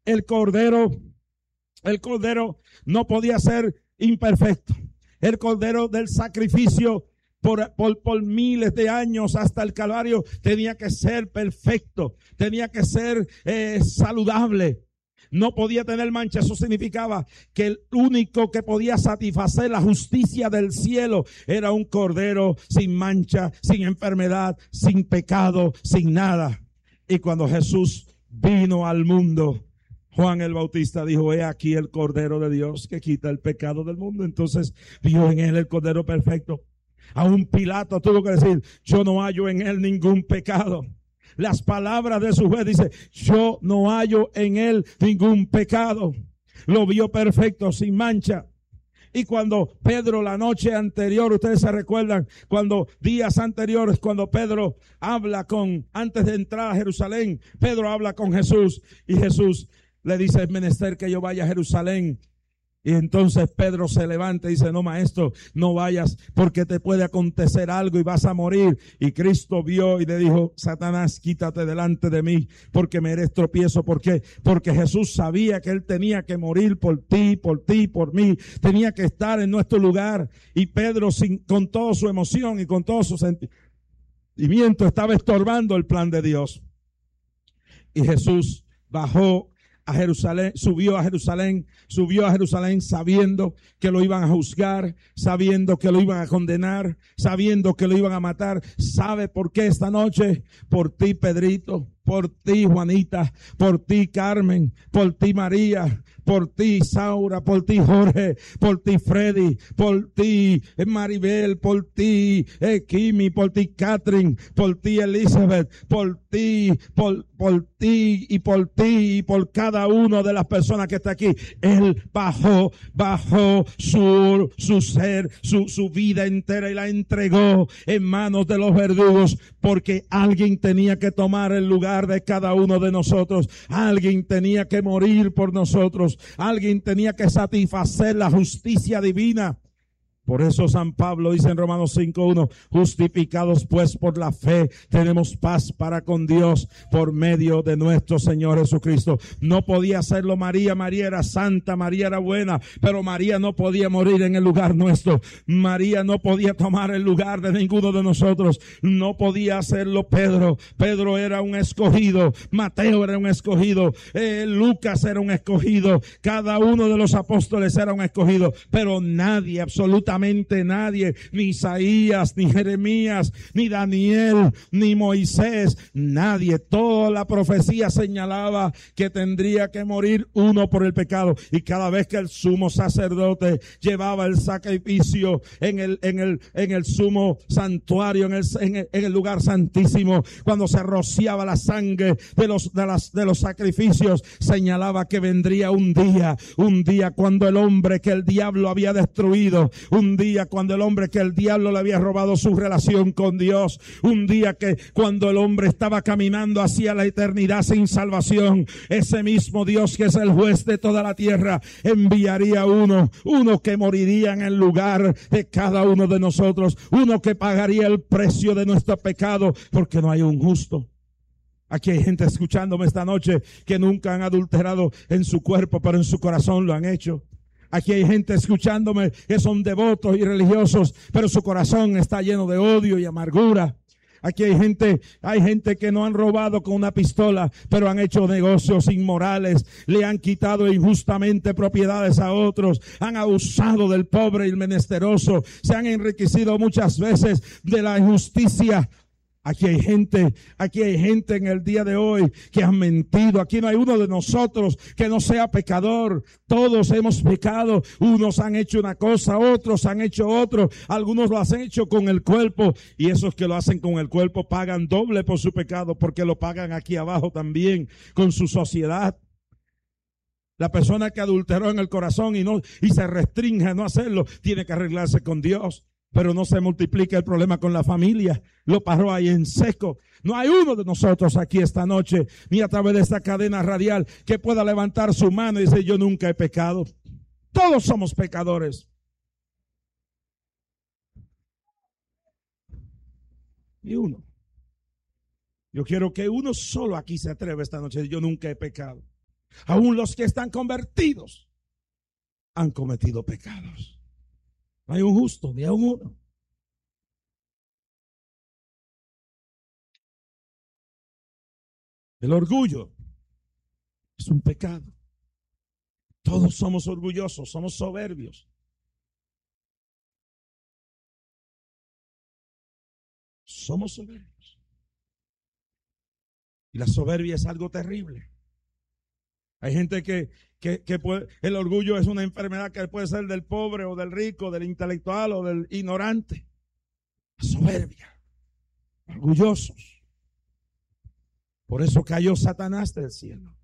el cordero no podía ser imperfecto. El cordero del sacrificio por miles de años hasta el Calvario tenía que ser perfecto, tenía que ser saludable. No podía tener mancha. Eso significaba que el único que podía satisfacer la justicia del cielo era un cordero sin mancha, sin enfermedad, sin pecado, sin nada. Y cuando Jesús vino al mundo, Juan el Bautista dijo: he aquí el Cordero de Dios que quita el pecado del mundo. Entonces vio en él el Cordero perfecto. Aún Pilato tuvo que decir: yo no hallo en él ningún pecado. Las palabras de su juez dice: yo no hallo en él ningún pecado. Lo vio perfecto, sin mancha. Y cuando Pedro la noche anterior, ustedes se recuerdan, cuando días anteriores, cuando Pedro habla antes de entrar a Jerusalén, Pedro habla con Jesús y Jesús le dice: es menester que yo vaya a Jerusalén. Y entonces Pedro se levanta y dice: no, maestro, no vayas porque te puede acontecer algo y vas a morir. Y Cristo vio y le dijo: Satanás, quítate delante de mí porque me eres tropiezo. ¿Por qué? Porque Jesús sabía que él tenía que morir por ti, por mí. Tenía que estar en nuestro lugar. Y Pedro, con toda su emoción y con todo su sentimiento, estaba estorbando el plan de Dios. Y Jesús bajó a Jerusalén, subió a Jerusalén sabiendo que lo iban a juzgar, sabiendo que lo iban a condenar, sabiendo que lo iban a matar. ¿Sabe por qué esta noche? Por ti, Pedrito, por ti, Juanita, por ti, Carmen, por ti, María, por ti, Saura, por ti, Jorge, por ti, Freddy, por ti, Maribel, por ti, Kimi, por ti, Catherine, por ti, Elizabeth, por ti y por cada una de las personas que está aquí. Él bajó su ser, su vida entera y la entregó en manos de los verdugos, porque alguien tenía que tomar el lugar de cada uno de nosotros. Alguien tenía que morir por nosotros. Alguien tenía que satisfacer la justicia divina. Por eso San Pablo dice en Romanos 5:1: justificados pues por la fe, tenemos paz para con Dios por medio de nuestro Señor Jesucristo. No podía hacerlo María. María era santa, María era buena, pero María no podía morir en el lugar nuestro. María no podía tomar el lugar de ninguno de nosotros. No podía hacerlo Pedro. Pedro era un escogido. Mateo era un escogido. Lucas era un escogido. Cada uno de los apóstoles era un escogido. Pero nadie, absolutamente nadie, ni Isaías, ni Jeremías, ni Daniel, ni Moisés, nadie. Toda la profecía señalaba que tendría que morir uno por el pecado. Y cada vez que el sumo sacerdote llevaba el sacrificio en el sumo santuario, en el lugar santísimo, cuando se rociaba la sangre de los sacrificios, señalaba que vendría un día cuando el hombre que el diablo había destruido, un día cuando el hombre que el diablo le había robado su relación con Dios, un día que cuando el hombre estaba caminando hacia la eternidad sin salvación, ese mismo Dios que es el juez de toda la tierra enviaría uno que moriría en el lugar de cada uno de nosotros, uno que pagaría el precio de nuestro pecado, porque no hay un justo. Aquí hay gente escuchándome esta noche que nunca han adulterado en su cuerpo, pero en su corazón lo han hecho. Aquí hay gente escuchándome que son devotos y religiosos, pero su corazón está lleno de odio y amargura. Aquí hay gente que no han robado con una pistola, pero han hecho negocios inmorales, le han quitado injustamente propiedades a otros, han abusado del pobre y el menesteroso, se han enriquecido muchas veces de la injusticia. Aquí hay gente en el día de hoy que han mentido. Aquí no hay uno de nosotros que no sea pecador. Todos hemos pecado. Unos han hecho una cosa, otros han hecho otro. Algunos lo han hecho con el cuerpo. Y esos que lo hacen con el cuerpo pagan doble por su pecado, porque lo pagan aquí abajo también con su sociedad. La persona que adulteró en el corazón y se restringe a no hacerlo, tiene que arreglarse con Dios. Pero no se multiplica el problema con la familia. Lo paró ahí en seco. No hay uno de nosotros aquí esta noche, ni a través de esta cadena radial, que pueda levantar su mano y decir: yo nunca he pecado. Todos somos pecadores. Ni uno. Yo quiero que uno solo aquí se atreva esta noche: yo nunca he pecado. Aún los que están convertidos han cometido pecados. No hay un justo, ni aún uno. El orgullo es un pecado. Todos somos orgullosos, somos soberbios. Somos soberbios. Y la soberbia es algo terrible. Hay gente que puede, el orgullo es una enfermedad que puede ser del pobre o del rico, del intelectual o del ignorante. La soberbia. Orgullosos. Por eso cayó Satanás del cielo.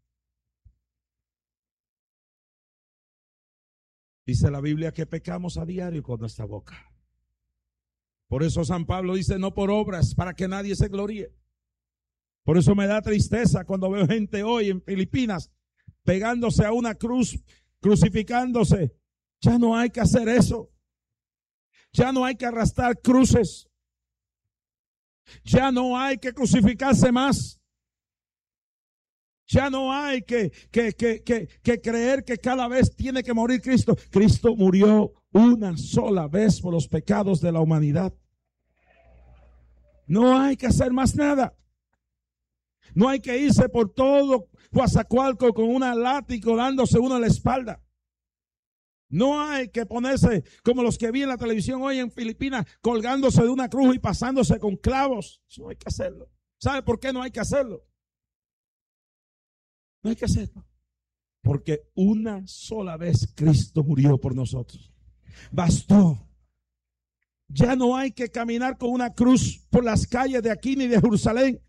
Dice la Biblia que pecamos a diario con nuestra boca. Por eso San Pablo dice, no por obras, para que nadie se gloríe. Por eso me da tristeza cuando veo gente hoy en Filipinas pegándose a una cruz, crucificándose. Ya no hay que hacer eso. Ya no hay que arrastrar cruces. Ya no hay que crucificarse más. Ya no hay que creer que cada vez tiene que morir Cristo. Cristo murió una sola vez por los pecados de la humanidad. No hay que hacer más nada. No hay que irse por todo Coatzacoalcos con una látigo dándose uno en la espalda. No hay que ponerse como los que vi en la televisión hoy en Filipinas, colgándose de una cruz y pasándose con clavos. Eso no hay que hacerlo. ¿Sabe por qué no hay que hacerlo? No hay que hacerlo. Porque una sola vez Cristo murió por nosotros. Bastó. Ya no hay que caminar con una cruz por las calles de aquí ni de Jerusalén.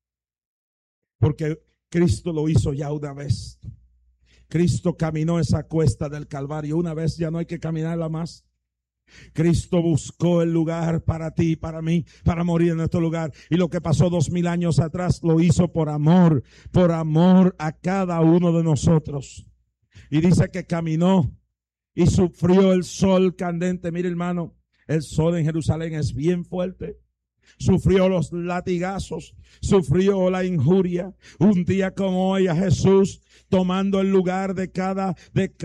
Porque Cristo lo hizo ya una vez. Cristo caminó esa cuesta del Calvario una vez, ya no hay que caminarla más. Cristo buscó el lugar para ti y para mí, para morir en nuestro lugar. Y lo que pasó 2000 años atrás lo hizo por amor a cada uno de nosotros. Y dice que caminó y sufrió el sol candente. Mire, hermano, el sol en Jerusalén es bien fuerte. Sufrió los latigazos, sufrió la injuria. Un día como hoy a Jesús tomando el lugar de cada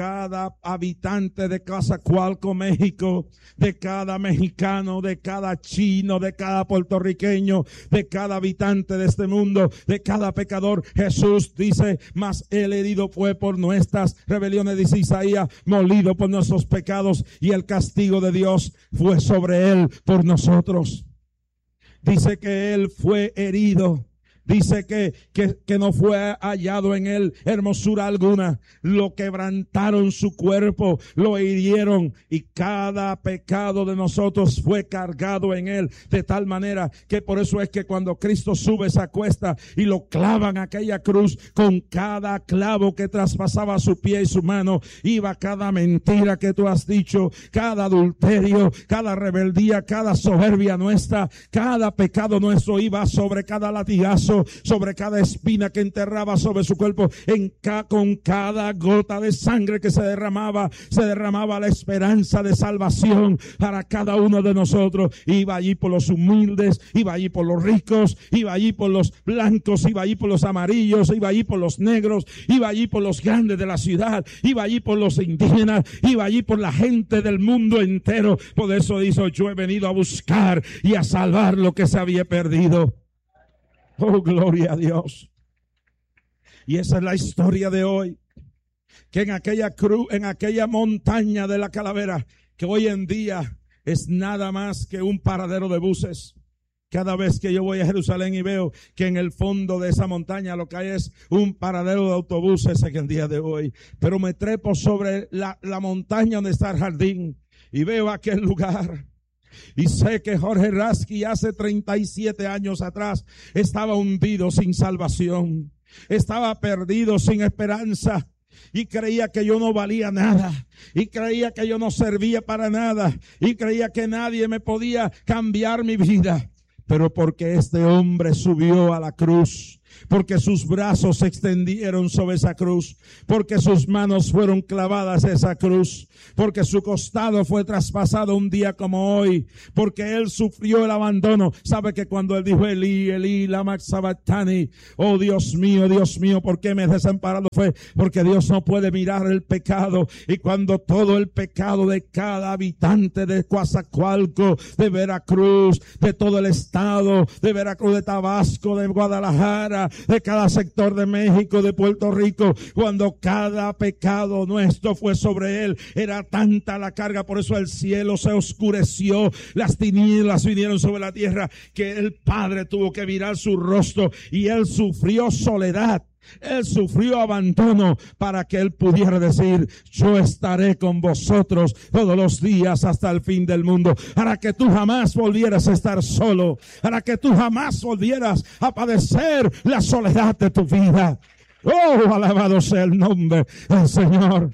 habitante de Coatzacoalcos, México, de cada mexicano, de cada chino, de cada puertorriqueño, de cada habitante de este mundo, de cada pecador. Jesús dice, mas el herido fue por nuestras rebeliones, dice Isaías, molido por nuestros pecados, y el castigo de Dios fue sobre él por nosotros. Dice que él fue herido. Dice que no fue hallado en él hermosura alguna. Lo quebrantaron su cuerpo, lo hirieron, y cada pecado de nosotros fue cargado en él. De tal manera que por eso es que cuando Cristo sube esa cuesta y lo clavan a aquella cruz, con cada clavo que traspasaba su pie y su mano, iba cada mentira que tú has dicho, cada adulterio, cada rebeldía, cada soberbia nuestra, cada pecado nuestro iba sobre cada latigazo, sobre cada espina que enterraba sobre su cuerpo. Con cada gota de sangre que se derramaba la esperanza de salvación para cada uno de nosotros. Iba allí por los humildes, iba allí por los ricos, iba allí por los blancos, iba allí por los amarillos, iba allí por los negros, iba allí por los grandes de la ciudad, iba allí por los indígenas, iba allí por la gente del mundo entero. Por eso dice, yo he venido a buscar y a salvar lo que se había perdido. Oh, gloria a Dios. Y esa es la historia de hoy. Que en aquella cruz, en aquella montaña de la calavera, que hoy en día es nada más que un paradero de buses. Cada vez que yo voy a Jerusalén y veo que en el fondo de esa montaña lo que hay es un paradero de autobuses en el día de hoy. Pero me trepo sobre la montaña donde está el jardín y veo aquel lugar. Y sé que Jorge Rasky hace 37 años atrás estaba hundido sin salvación. Estaba perdido sin esperanza. Y creía que yo no valía nada. Y creía que yo no servía para nada. Y creía que nadie me podía cambiar mi vida. Pero porque este hombre subió a la cruz porque sus brazos se extendieron sobre esa cruz, porque sus manos fueron clavadas a esa cruz, porque su costado fue traspasado un día como hoy, porque él sufrió el abandono. Sabe que cuando él dijo Elí, Elí, lama sabachthani, oh Dios mío, ¿por qué me has desamparado? Fue porque Dios no puede mirar el pecado, y cuando todo el pecado de cada habitante de Coatzacoalcos, de Veracruz, de todo el estado, de Veracruz, de Tabasco, de Guadalajara, de cada sector de México, de Puerto Rico, cuando cada pecado nuestro fue sobre él, era tanta la carga, por eso el cielo se oscureció, las tinieblas vinieron sobre la tierra, que el Padre tuvo que virar su rostro, y él sufrió soledad. Él sufrió abandono para que él pudiera decir: yo estaré con vosotros todos los días hasta el fin del mundo, para que tú jamás volvieras a estar solo, para que tú jamás volvieras a padecer la soledad de tu vida. Oh, alabado sea el nombre del Señor.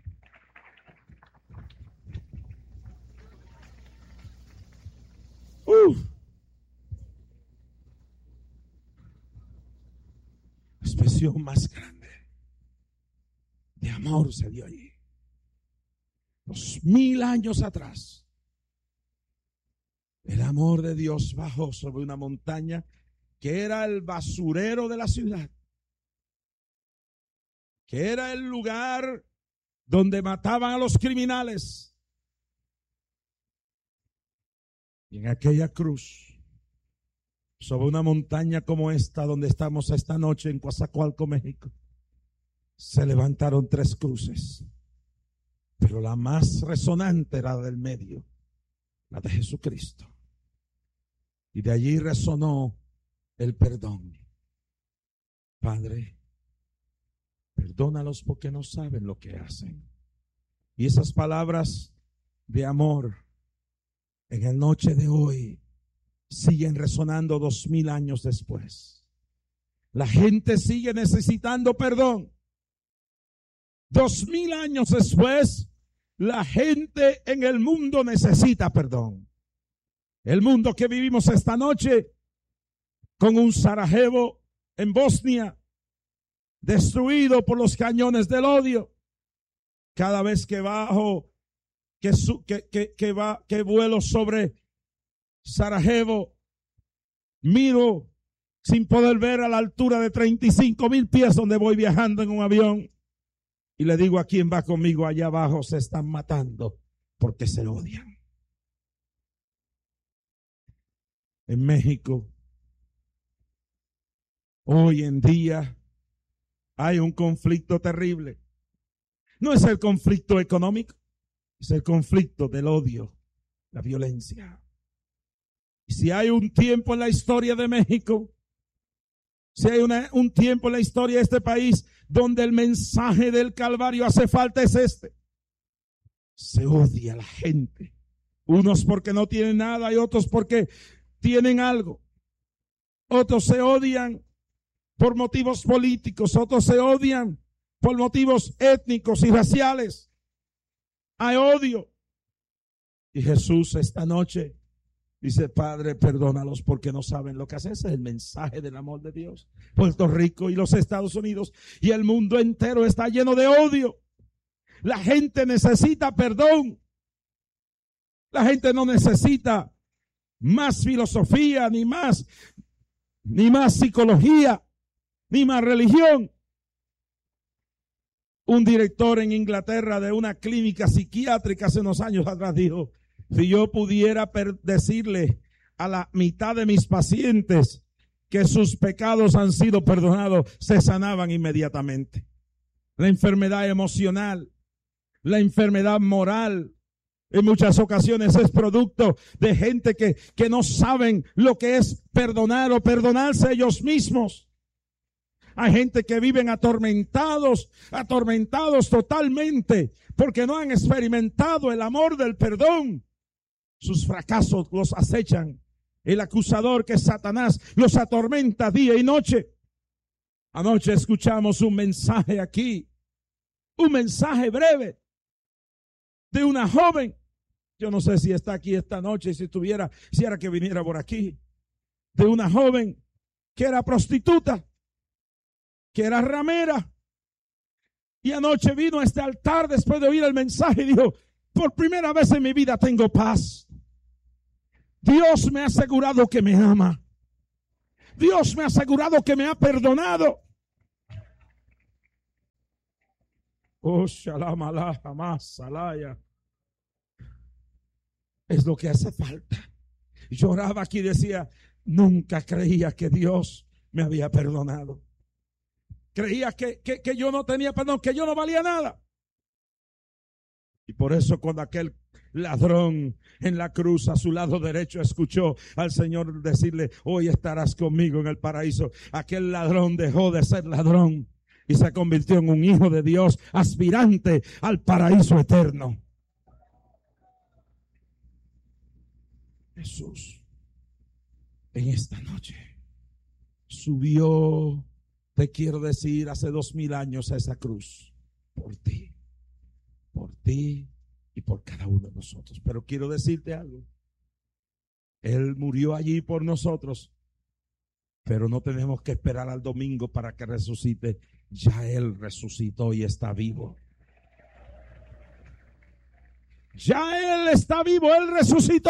La expresión más grande de amor se dio allí. 2000 años atrás, el amor de Dios bajó sobre una montaña que era el basurero de la ciudad, que era el lugar donde mataban a los criminales. Y en aquella cruz, sobre una montaña como esta, donde estamos esta noche en Coatzacoalcos, México, se levantaron 3 cruces, pero la más resonante era la del medio, la de Jesucristo. Y de allí resonó el perdón. Padre, perdónalos porque no saben lo que hacen. Y esas palabras de amor en la noche de hoy siguen resonando 2000 años después. La gente sigue necesitando perdón. 2000 años después, la gente en el mundo necesita perdón. El mundo que vivimos esta noche, con un Sarajevo en Bosnia destruido por los cañones del odio. Cada vez que bajo, que vuelo sobre Sarajevo, miro sin poder ver a la altura de 35,000 pies donde voy viajando en un avión, y le digo a quien va conmigo: allá abajo se están matando porque se odian. En México, hoy en día, hay un conflicto terrible. No es el conflicto económico, es el conflicto del odio, la violencia. Y si hay un tiempo en la historia de México, si hay un tiempo en la historia de este país donde el mensaje del Calvario hace falta, es este. Se odia a la gente. Unos porque no tienen nada y otros porque tienen algo. Otros se odian por motivos políticos, otros se odian por motivos étnicos y raciales. Hay odio. Y Jesús esta noche dice: Padre, perdónalos porque no saben lo que hacen. Ese es el mensaje del amor de Dios. Puerto Rico y los Estados Unidos y el mundo entero está lleno de odio. La gente necesita perdón. La gente no necesita más filosofía, ni más psicología, ni más religión. Un director en Inglaterra de una clínica psiquiátrica hace unos años atrás dijo: si yo pudiera decirle a la mitad de mis pacientes que sus pecados han sido perdonados, se sanaban inmediatamente. La enfermedad emocional, la enfermedad moral, en muchas ocasiones es producto de gente que no saben lo que es perdonar o perdonarse ellos mismos. Hay gente que viven atormentados totalmente, porque no han experimentado el amor del perdón. Sus fracasos los acechan. El acusador, que es Satanás, los atormenta día y noche. Anoche escuchamos un mensaje aquí, un mensaje breve de una joven. Yo no sé si está aquí esta noche, si estuviera, quisiera que viniera por aquí. De una joven que era prostituta, que era ramera. Y anoche vino a este altar después de oír el mensaje y dijo, por primera vez en mi vida tengo paz. Dios me ha asegurado que me ama. Dios me ha asegurado que me ha perdonado. Oh, shalom alá, jamás, salaya. Es lo que hace falta. Lloraba aquí y decía, nunca creía que Dios me había perdonado. Creía que yo no tenía perdón, que yo no valía nada. Y por eso cuando aquel ladrón en la cruz a su lado derecho escuchó al Señor decirle, hoy estarás conmigo en el paraíso, aquel ladrón dejó de ser ladrón y se convirtió en un hijo de Dios aspirante al paraíso eterno. Jesús en esta noche subió, te quiero decir, hace 2000 años a esa cruz por ti y por cada uno de nosotros. Pero quiero decirte algo, Él murió allí por nosotros, pero no tenemos que esperar al domingo para que resucite. Ya Él resucitó y está vivo. Ya Él está vivo, Él resucitó.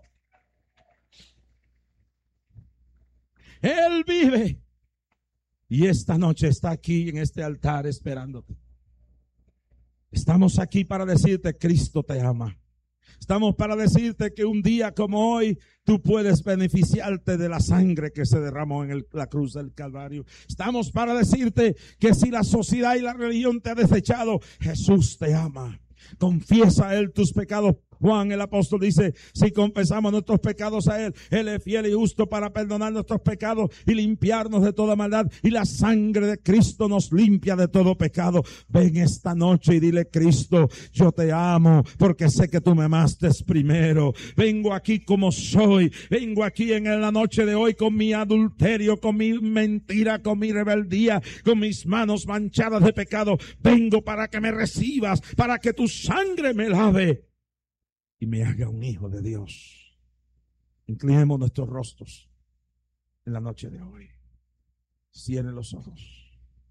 Él vive. Y esta noche está aquí en este altar esperándote. Estamos aquí para decirte, Cristo te ama. Estamos para decirte que un día como hoy tú puedes beneficiarte de la sangre que se derramó en la cruz del Calvario. Estamos para decirte que si la sociedad y la religión te ha desechado, Jesús te ama. Confiesa a Él tus pecados. Juan el apóstol dice, si confesamos nuestros pecados a Él, Él es fiel y justo para perdonar nuestros pecados y limpiarnos de toda maldad. Y la sangre de Cristo nos limpia de todo pecado. Ven esta noche y dile, Cristo, yo te amo porque sé que tú me amaste primero. Vengo aquí como soy. Vengo aquí en la noche de hoy con mi adulterio, con mi mentira, con mi rebeldía, con mis manos manchadas de pecado. Vengo para que me recibas, para que tu sangre me lave y me haga un hijo de Dios. Inclinemos nuestros rostros en la noche de hoy. Cierre los ojos.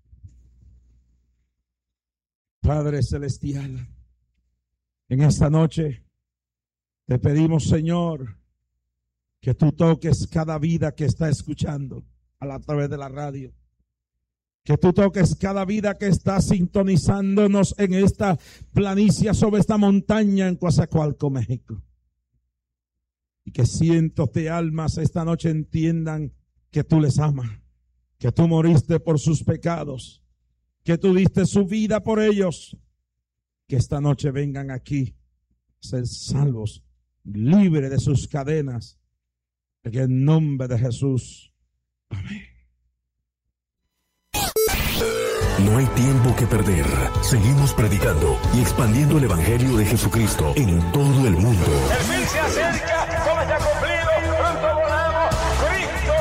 Padre Celestial, en esta noche te pedimos, Señor, que tú toques cada vida que está escuchando a través de la radio. Que tú toques cada vida que está sintonizándonos en esta planicie sobre esta montaña en Coatzacoalcos, México. Y que cientos de almas esta noche entiendan que tú les amas, que tú moriste por sus pecados, que tú diste su vida por ellos. Que esta noche vengan aquí a ser salvos, libres de sus cadenas. En el nombre de Jesús. Amén. No hay tiempo que perder. Seguimos predicando y expandiendo el Evangelio de Jesucristo en todo el mundo. El fin se acerca, todo está cumplido, pronto volamos, Cristo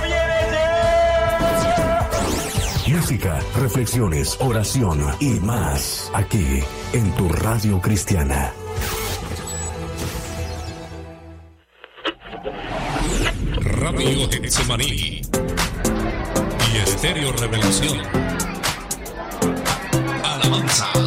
viene ya. Música, reflexiones, oración y más aquí en tu radio cristiana. Radio Getsemaní y Estéreo Revelación. Alabanza.